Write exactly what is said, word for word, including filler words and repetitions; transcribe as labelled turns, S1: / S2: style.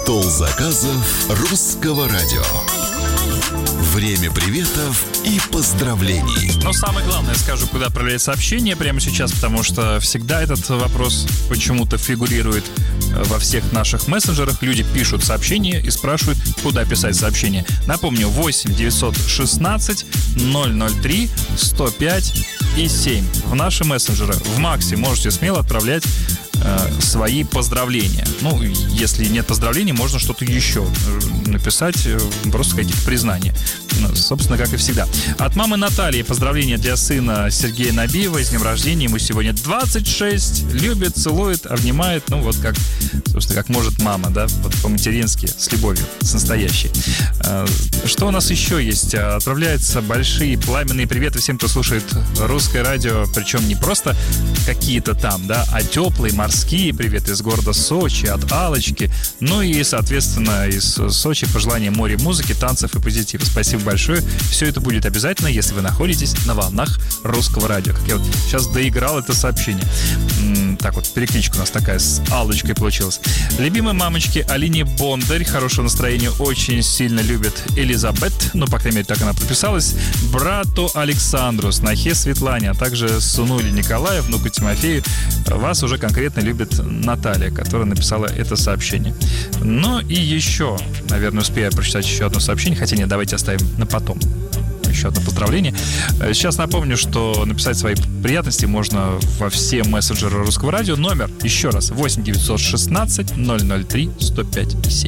S1: Стол заказов русского радио. Время приветов и поздравлений.
S2: Но самое главное, скажу, куда отправлять сообщения прямо сейчас, потому что всегда этот вопрос почему-то фигурирует во всех наших мессенджерах. Люди пишут сообщения и спрашивают, куда писать сообщение. Напомню, восемь девятьсот шестнадцать ноль ноль три сто пять и семь. В наши мессенджеры, в Максе можете смело отправлять э, свои поздравления. Ну, если нет поздравлений, можно что-то еще написать, просто какие-то признания. Собственно, как и всегда. От мамы Натальи поздравления для сына Сергея Набиева. С днем рождения. Ему сегодня двадцать шесть. Любит, целует, обнимает. Ну, вот как, собственно, как может мама, да? Вот по-матерински, с любовью, с настоящей. Что у нас еще есть? Отправляются большие пламенные приветы всем, кто слушает русское радио. Причем не просто какие-то там, да, а теплые морские приветы из города Сочи, от Алочки. Ну и, соответственно, из Сочи пожелания моря, музыки, танцев и позитива. Спасибо большое. Все это будет обязательно, если вы находитесь на волнах русского радио. Как я вот сейчас доиграл это сообщение. М-м, так вот, перекличка у нас такая с Аллочкой получилась. Любимой мамочке Алине Бондарь. Хорошего настроения, очень сильно любит Элизабет. Ну, по крайней мере, так она подписалась. Брату Александру, снохе Светлане, а также сыну Илье Николаю, внуку Тимофею. Вас уже конкретно любит Наталья, которая написала это сообщение. Ну и еще, наверное, успею прочитать еще одно сообщение. Хотя нет, давайте оставим на потом. Еще одно поздравление. Сейчас напомню, что написать свои приятности можно во все мессенджеры русского радио. Номер, еще раз, восемь девятьсот шестнадцать ноль ноль три сто пять семь.